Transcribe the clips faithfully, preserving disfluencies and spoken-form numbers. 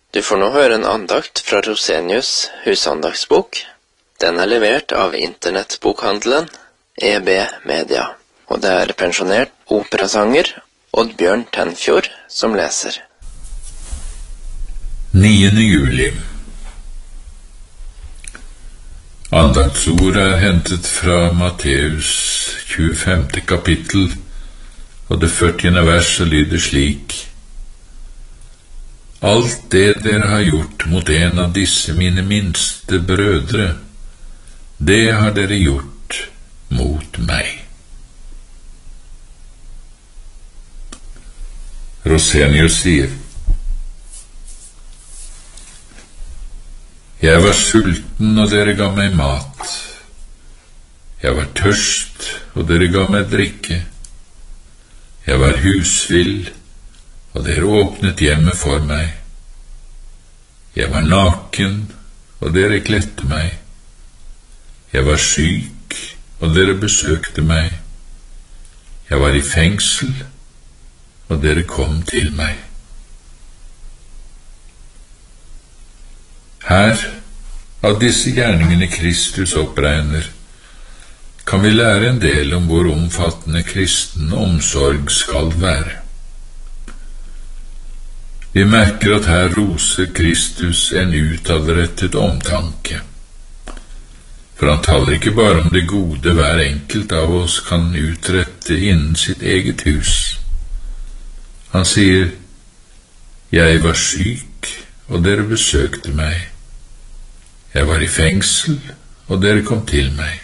Du får nå høre en andakt fra Rosenius husandagsbok. Den er levert av internettbokhandelen E B Media, og det er pensjonert operasanger Oddbjørn Tenfjord som leser. niende juli. Andaktsord er hentet fra Matteus tjuefemte kapittel, og det førtiende verset lyder slik: Alt det dere har gjort mot en av disse mine minste brødre, det har dere gjort mot meg. Rosenius sier: Jeg var sulten, og dere ga meg mat. Jeg var tørst, og dere ga meg drikke. Jeg var husvill, og dere åpnet hjemmet for meg. Jeg var naken, og dere kledde meg. Jeg var syk, og dere besøkte meg. Jeg var i fengsel, og dere kom til meg. Her, av disse gjerningene Kristus oppregner, kan vi lære en del om hvor omfattende kristen omsorg skal være. Vi merker at her roser Kristus en utadrettet omtanke. For han taler ikke bare om det gode hver enkelt av oss kan utrette innen sitt eget hus. Han sier: Jeg var syk, og dere besøkte meg. Jeg var i fengsel, og dere kom til meg.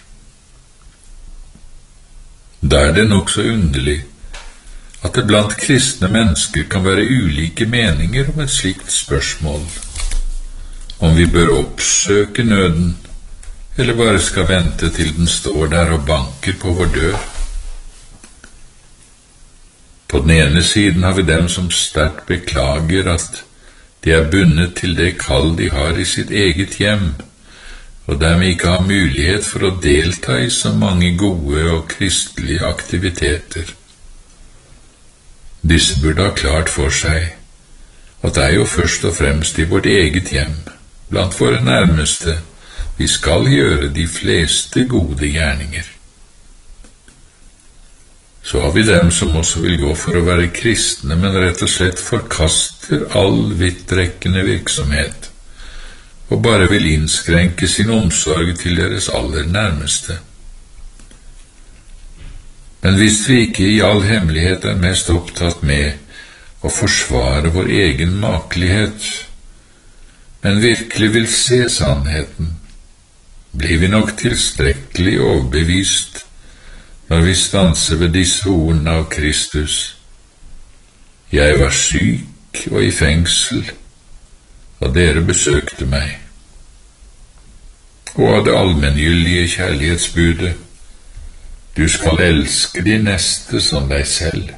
Da er det nok så underlig at det blant kristne mennesker kan være ulike meninger om et slikt spørsmål, om vi bør oppsøke nøden, eller bare skal vente til den står der og banker på vår dør. På den ene siden har vi dem som sterkt beklager at de er bundet til det kall de har i sitt eget hjem, og dermed ikke har mulighet for å delta i så mange gode og kristelige aktiviteter. Disse burde ha klart for seg at det er jo først og fremst i vårt eget hjem, blant våre nærmeste, vi skal gjøre de fleste gode gjerninger. Så har vi dem som også vil gå for å være kristne, men rett og slett forkaster all vidtrekkende virksomhet, og bare vil innskrenke sin omsorg til deres aller nærmeste. Men hvis vi ikke i all hemmelighet er mest opptatt med å forsvare vår egen makelighet, men virkelig vil se sannheten, blir vi nok tilstrekkelig overbevist når vi stanser ved disse ordene av Kristus: Jeg var syk og i fengsel, og dere besøkte meg. Og av det allmenngyldige kjærlighetsbudet: Du skal elske de neste som deg selv.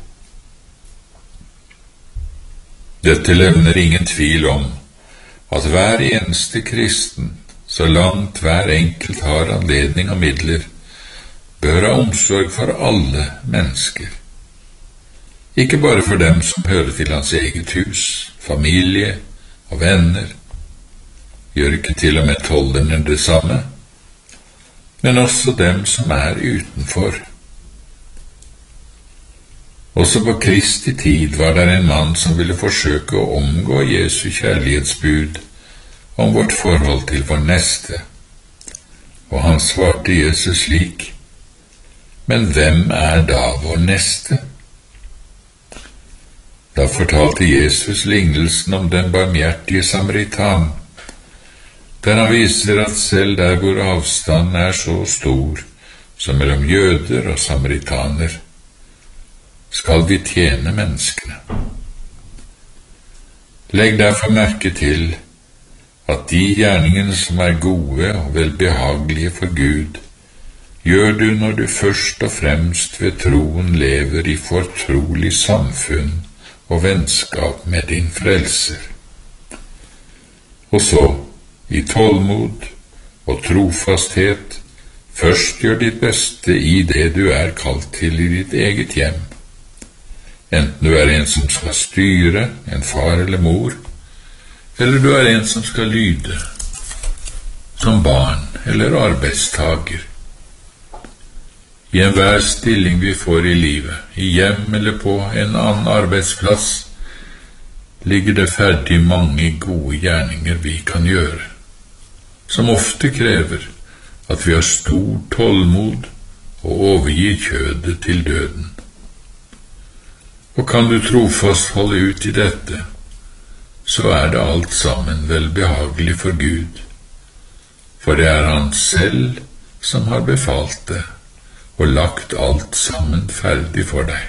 Dette levner ingen tvil om at hver eneste kristen, så langt hver enkelt har anledning og midler, bør ha omsorg for alle mennesker. Ikke bare for dem som hører til hans eget hus, familie og venner. Gjør ikke til og med tollerne det samme, men også dem som er utenfor. Også på Kristi tid var det en mann som ville forsøke å omgå Jesu kjærlighetsbud om vårt forhold til vår neste, og han svarte Jesus slik: Men hvem er da vår neste? Da fortalte Jesus lignelsen om den barmhjertige samaritan, der han viser at selv der hvor avstanden er så stor som mellom jøder og samaritaner, skal vi tjene menneskene. Legg derfor merke til at de gjerningene som er gode og velbehagelige for Gud, gjør du når du først og fremst ved troen lever i fortrolig samfunn og vennskap med din frelser. Og så, i tålmod og trofasthet, først gjør ditt beste i det du er kalt til i ditt eget hjem, enten du er en som skal styre, en far eller mor, eller du er en som skal lyde, som barn eller arbeidstager. I enhver stilling vi får i livet, i hjem eller på en annen arbeidsplass, ligger det ferdig mange gode gjerninger vi kan gjøre, som ofte krever at vi har stor tålmod og overgir kjødet til døden. Og kan du trofast holde ut i dette, så er det alt sammen velbehagelig for Gud, for det er Han selv som har befalt det og lagt alt sammen ferdig for deg.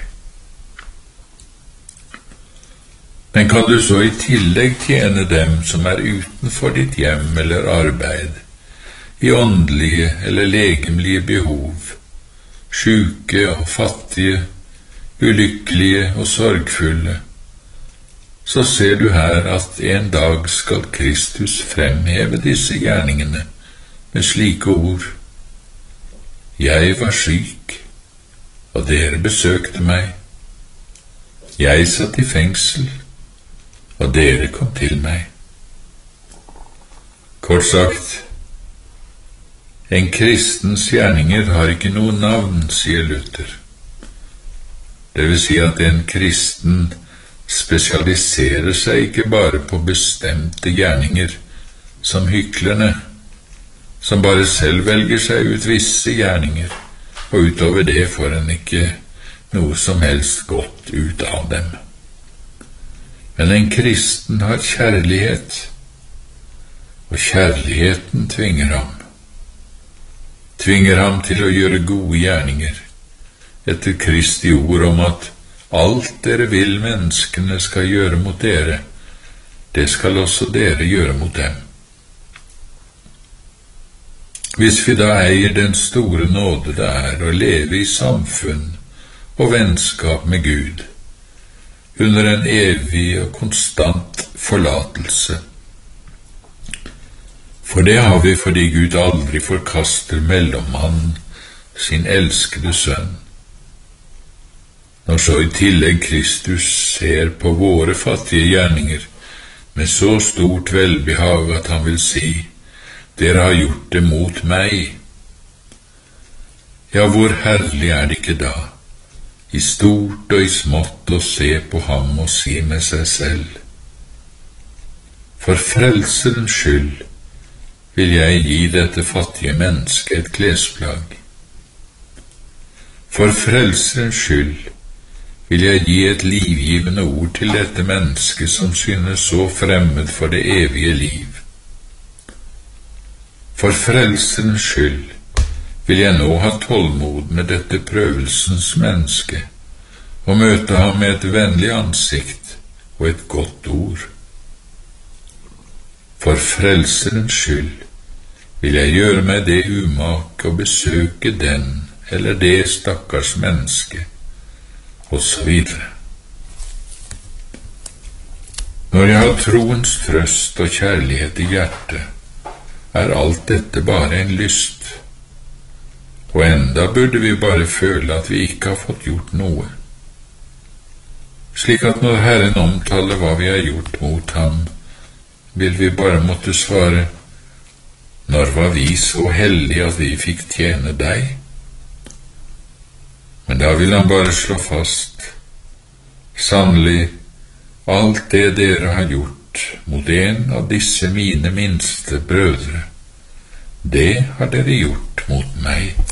Men kan du så i tillegg tjene dem som er utenfor ditt hjem eller arbeid, i åndelige eller legemlige behov, syke og fattige, ulykkelige og sorgfulle, så ser du her at en dag skal Kristus fremheve disse gjerningene med slike ord: Jeg var syk, og dere besøkte meg. Jeg satt i fengsel, og dere kom til meg. Kort sagt, en kristens gjerninger har ikke noe navn, sier Luther. Det vil si at en kristen spesialiserer seg ikke bare på bestemte gjerninger, som hyklerne, som bare selv velger seg ut visse gjerninger, og utover det får en ikke noe som helst godt ut av dem. Men en kristen har kjærlighet, og kjærligheten tvinger ham. Tvinger ham til å gjøre gode gjerninger, etter Kristi ord om at alt dere vil menneskene skal gjøre mot dere, det skal også dere gjøre mot dem. Hvis vi da eier den store nåde det er å leve i samfunn og vennskap med Gud, under en evig og konstant forlatelse. For det har vi fordi Gud aldri forkaster mellommannen, sin elskede sønn. Når så i tillegg Kristus ser på våre fattige gjerninger med så stort velbehag at han vil si: dere har gjort det mot meg. Ja, hvor herlig er det ikke da, i stort og i smått, å se på ham og si med seg selv: for frelserens skyld vil jeg gi dette fattige mennesket et klesplagg. For frelserens skyld vil jeg gi et livgivende ord til dette mennesket som synes så fremmed for det evige liv. For frelserens skyld vil jeg nå ha tålmod med dette prøvelsens menneske, og møte ham med et vennlig ansikt og et godt ord. For frelserens skyld vil jeg gjøre meg det umak å besøke den eller det stakkars menneske, og så videre. Når jeg har troens trøst og kjærlighet i hjertet, er alt dette bare en lyst, og enda burde vi bare føle at vi ikke har fått gjort noe. Slik at når Herren omtaler hva vi har gjort mot ham, vil vi bare måtte svare: når var vi så heldige at vi fikk tjene deg? Men da vil han bare slå fast: sannelig, alt det dere har gjort mot en av disse mine minste brødre, det har dere gjort mot meg.